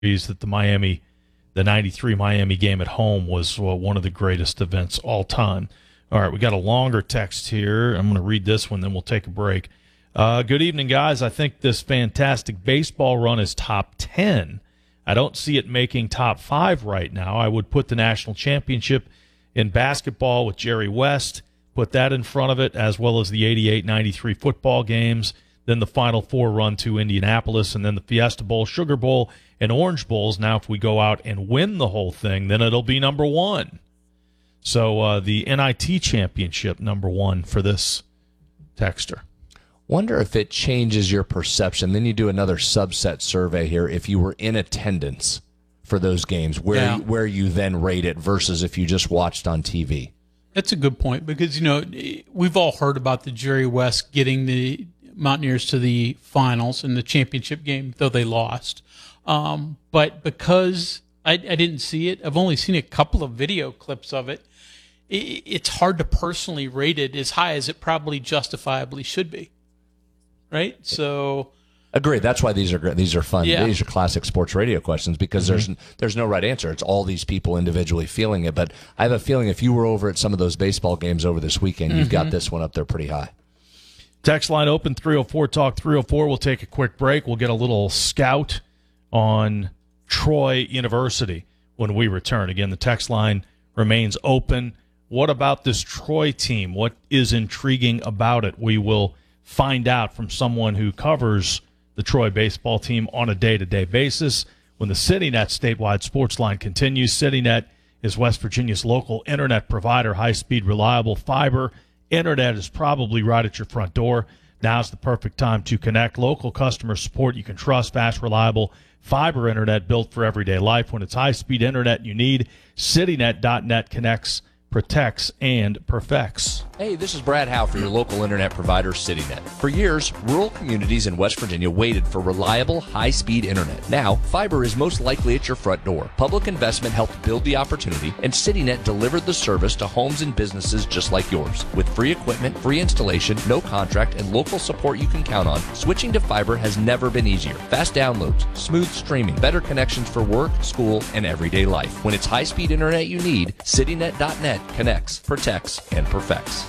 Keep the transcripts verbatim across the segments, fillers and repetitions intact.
that the Miami, the ninety-three Miami game at home was well, one of the greatest events all time. All right, we got a longer text here. I'm going to read this one, then we'll take a break. Uh, good evening, guys. I think this fantastic baseball run is top ten. I don't see it making top five right now. I would put the national championship in basketball with Jerry West, put that in front of it, as well as the eighty-eight ninety-three football games, then the Final Four run to Indianapolis, and then the Fiesta Bowl, Sugar Bowl, and Orange Bowls. Now, if we go out and win the whole thing, then it'll be number one. So uh, the N I T championship, number one for this texter. Wonder if it changes your perception. Then you do another subset survey here. If you were in attendance for those games, where yeah. you, where you then rate it versus if you just watched on T V. That's a good point because, you know, we've all heard about the Jerry West getting the Mountaineers to the finals in the championship game, though they lost. Um, but because I, I didn't see it, I've only seen a couple of video clips of it, it, it's hard to personally rate it as high as it probably justifiably should be. Right? So... Agree. That's why these are great. These are fun. Yeah. These are classic sports radio questions because mm-hmm. there's there's no right answer. It's all these people individually feeling it. But I have a feeling if you were over at some of those baseball games over this weekend, mm-hmm. you've got this one up there pretty high. Text line open, three oh four talk three oh four. We'll take a quick break. We'll get a little scout on Troy University when we return. Again, the text line remains open. What about this Troy team? What is intriguing about it? We will find out from someone who covers the Troy baseball team on a day-to-day basis. When the CityNet statewide sports line continues, CityNet is West Virginia's local internet provider, high-speed, reliable fiber. Internet is probably right at your front door. Now's the perfect time to connect. Local customer support you can trust, fast, reliable fiber internet built for everyday life. When it's high-speed internet you need, CityNet dot net connects, protects, and perfects. Hey, this is Brad Howe for your local internet provider, CityNet. For years, rural communities in West Virginia waited for reliable, high-speed internet. Now, fiber is most likely at your front door. Public investment helped build the opportunity, and CityNet delivered the service to homes and businesses just like yours. With free equipment, free installation, no contract, and local support you can count on, switching to fiber has never been easier. Fast downloads, smooth streaming, better connections for work, school, and everyday life. When it's high-speed internet you need, CityNet dot net connects, protects, and perfects.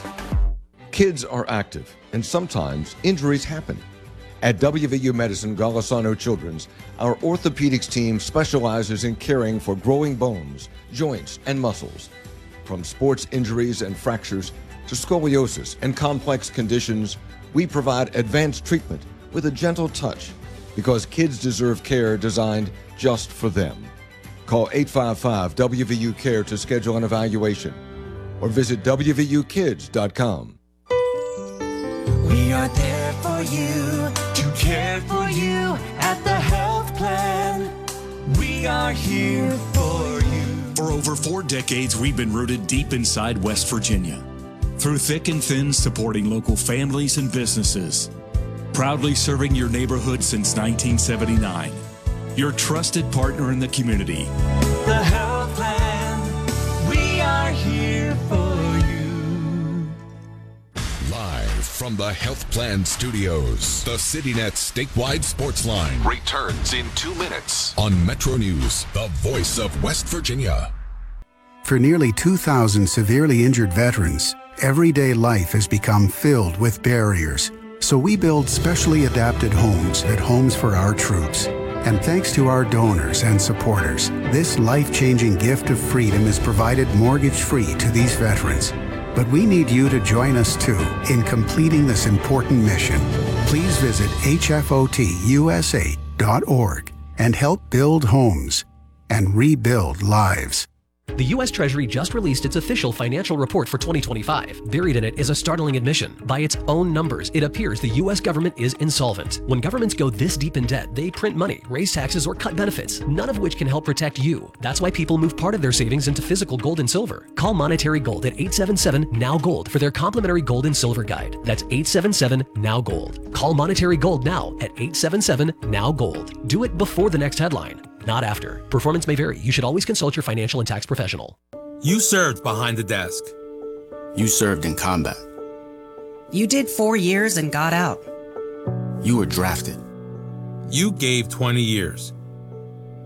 Kids are active, and sometimes injuries happen. At W V U Medicine Golisano Children's, our orthopedics team specializes in caring for growing bones, joints, and muscles. From sports injuries and fractures to scoliosis and complex conditions, we provide advanced treatment with a gentle touch because kids deserve care designed just for them. Call eight five five W V U CARE to schedule an evaluation or visit W V U kids dot com. We are there for you, to care for you at the health plan. We are here for you. For over four decades, we've been rooted deep inside West Virginia. Through thick and thin, supporting local families and businesses. Proudly serving your neighborhood since nineteen seventy-nine. Your trusted partner in the community. The health plan, we are here for you. Live from the Health Plan Studios, the CityNet statewide sports line returns in two minutes on Metro News, the voice of West Virginia. For nearly two thousand severely injured veterans, everyday life has become filled with barriers. So we build specially adapted homes at Homes for Our Troops. And thanks to our donors and supporters, this life-changing gift of freedom is provided mortgage-free to these veterans. But we need you to join us, too, in completing this important mission. Please visit H F O T U S A dot org and help build homes and rebuild lives. The U S Treasury just released its official financial report for twenty twenty-five. Buried in it is a startling admission. By its own numbers, it appears the U S government is insolvent. When governments go this deep in debt, they print money, raise taxes, or cut benefits, none of which can help protect you. That's why people move part of their savings into physical gold and silver. Call Monetary Gold at eight seven seven, N O W, GOLD for their complimentary gold and silver guide. That's eight seven seven, N O W, GOLD. Call Monetary Gold now at eight seven seven, N O W, GOLD. Do it before the next headline, not after. Performance may vary. You should always consult your financial and tax professional. You served behind the desk. You served in combat. You did four years and got out. You were drafted. You gave twenty years.